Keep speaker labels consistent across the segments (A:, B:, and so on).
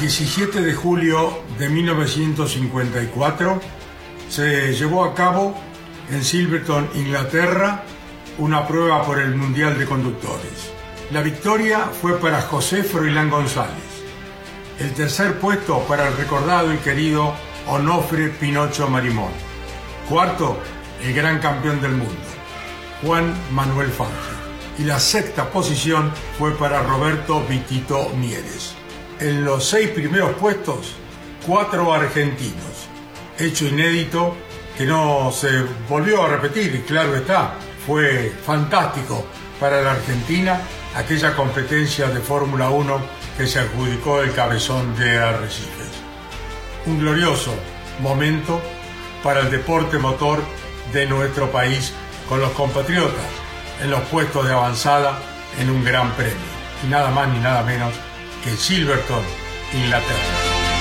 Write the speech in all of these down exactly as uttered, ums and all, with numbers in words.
A: diecisiete de julio de mil novecientos cincuenta y cuatro se llevó a cabo en Silverstone, Inglaterra, una prueba por el Mundial de Conductores. La victoria fue para José Froilán González. El tercer puesto para el recordado y querido Onofre Pinocho Marimón. Cuarto, el gran campeón del mundo, Juan Manuel Fangio. Y la sexta posición fue para Roberto Vitito Mieres. En los seis primeros puestos, cuatro argentinos. Hecho inédito que no se volvió a repetir, y claro está, fue fantástico para la Argentina aquella competencia de Fórmula uno que se adjudicó el Cabezón de Arrecifes. Un glorioso momento para el deporte motor de nuestro país, con los compatriotas en los puestos de avanzada en un gran premio. Y nada más ni nada menos que Silverstone, Inglaterra.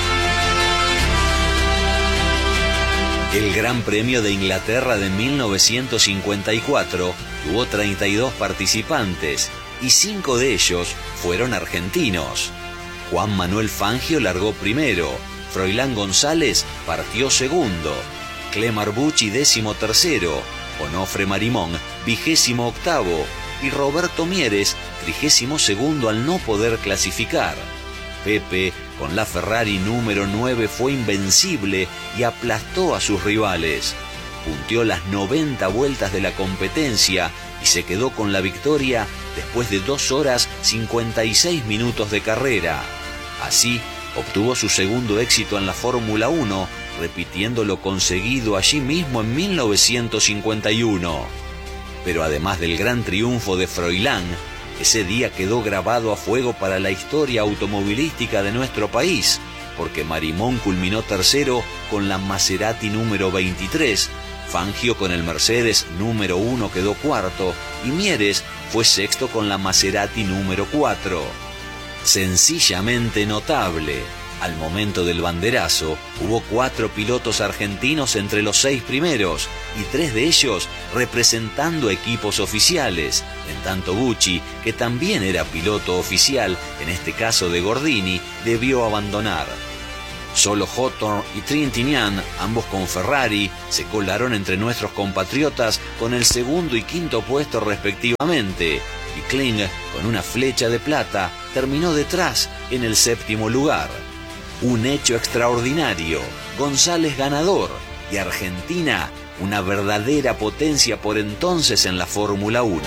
B: El Gran Premio de Inglaterra de mil novecientos cincuenta y cuatro tuvo treinta y dos participantes y cinco de ellos fueron argentinos. Juan Manuel Fangio largó primero, Froilán González partió segundo, Clemar Bucci décimo tercero, Onofre Marimón vigésimo octavo y Roberto Mieres trigésimo segundo al no poder clasificar. Pepe, con la Ferrari número nueve, fue invencible y aplastó a sus rivales. Punteó las noventa vueltas de la competencia y se quedó con la victoria después de dos horas cincuenta y seis minutos de carrera. Así, obtuvo su segundo éxito en la Fórmula uno, repitiendo lo conseguido allí mismo en mil novecientos cincuenta y uno. Pero además del gran triunfo de Froilán, ese día quedó grabado a fuego para la historia automovilística de nuestro país, porque Marimón culminó tercero con la Maserati número veintitrés, Fangio con el Mercedes número uno quedó cuarto y Mieres fue sexto con la Maserati número cuatro. Sencillamente notable. Al momento del banderazo, hubo cuatro pilotos argentinos entre los seis primeros y tres de ellos representando equipos oficiales, en tanto Bucci, que también era piloto oficial, en este caso de Gordini, debió abandonar. Solo Hawthorne y Trintignant, ambos con Ferrari, se colaron entre nuestros compatriotas con el segundo y quinto puesto respectivamente, y Kling, con una flecha de plata, terminó detrás en el séptimo lugar. Un hecho extraordinario, González ganador y Argentina una verdadera potencia por entonces en la Fórmula uno.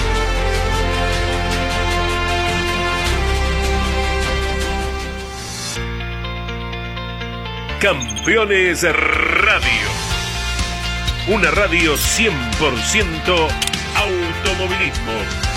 C: Campeones Radio, una radio cien por ciento automovilismo.